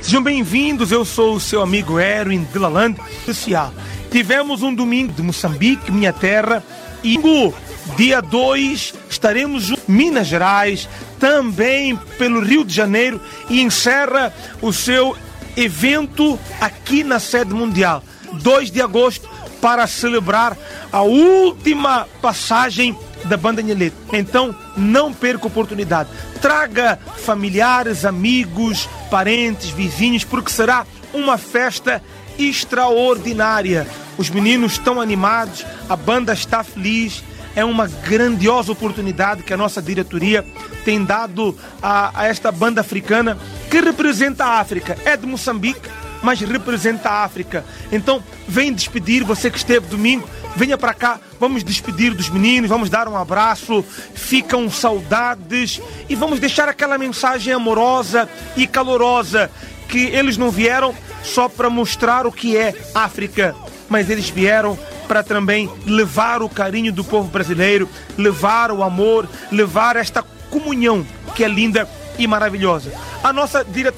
Sejam bem-vindos, eu sou o seu amigo Erwin Villaland. Especial. Tivemos um domingo de Moçambique, minha terra, e dia 2 estaremos em Minas Gerais, também pelo Rio de Janeiro, e encerra o seu evento aqui na sede mundial, 2 de agosto, para celebrar a última passagem da Banda Nhelet. Então, não perca a oportunidade. Traga familiares, amigos, parentes, vizinhos, porque será uma festa extraordinária. Os meninos estão animados, a banda está feliz. É uma grandiosa oportunidade que a nossa diretoria tem dado a esta banda africana que representa a África. É de Moçambique, mas representa a África. Então, vem despedir, você que esteve domingo, venha para cá, vamos despedir dos meninos, vamos dar um abraço, ficam saudades e vamos deixar aquela mensagem amorosa e calorosa que eles não vieram só para mostrar o que é África, mas eles vieram para também levar o carinho do povo brasileiro, levar o amor, levar esta comunhão que é linda e maravilhosa. A nossa diretoria